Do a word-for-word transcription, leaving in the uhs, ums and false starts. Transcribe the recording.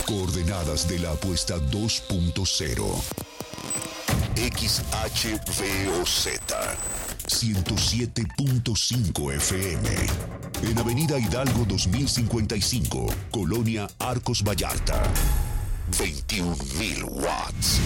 Coordenadas de la apuesta dos punto cero. X H V O Z ciento siete punto cinco F M. En Avenida Hidalgo dos mil cincuenta y cinco, Colonia Arcos Vallarta. veintiún mil watts.